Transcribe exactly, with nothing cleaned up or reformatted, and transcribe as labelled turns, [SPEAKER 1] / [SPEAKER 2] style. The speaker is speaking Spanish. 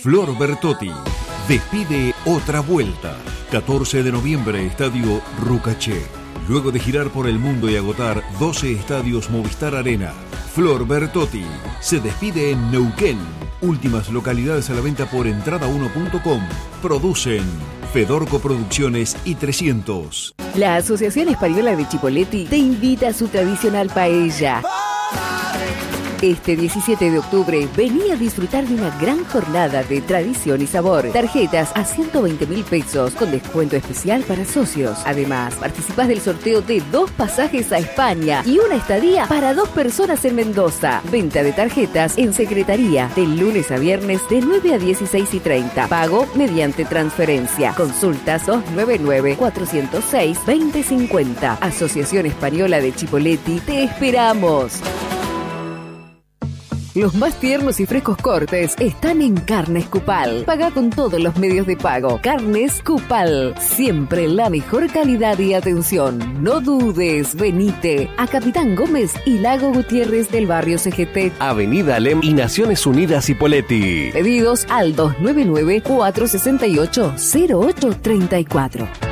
[SPEAKER 1] Flor Bertotti despide otra vuelta. catorce de noviembre, Estadio Rucaché. Luego de girar por el mundo y agotar doce estadios Movistar Arena, Flor Bertotti se despide en Neuquén. Últimas localidades a la venta por entrada uno punto com. Producen Fedorco Producciones y trescientos.
[SPEAKER 2] La Asociación Española de Chipoleti te invita a su tradicional paella. Este diecisiete de octubre, vení a disfrutar de una gran jornada de tradición y sabor. Tarjetas a ciento veinte mil pesos con descuento especial para socios. Además, participás del sorteo de dos pasajes a España y una estadía para dos personas en Mendoza. Venta de tarjetas en secretaría de lunes a viernes de nueve a dieciséis y treinta. Pago mediante transferencia. Consultas dos nueve nueve, cuatro cero seis, dos cero cinco cero. Asociación Española de Chipoleti, te esperamos. Los más tiernos y frescos cortes están en Carnes Cupal. Paga con todos los medios de pago. Carnes Cupal. Siempre la mejor calidad y atención. No dudes, venite a Capitán Gómez y Lago Gutiérrez del barrio C G T.
[SPEAKER 3] Avenida Alem y Naciones Unidas Cipolletti.
[SPEAKER 2] Pedidos al dos nueve nueve, cuatro seis ocho, cero ocho tres cuatro.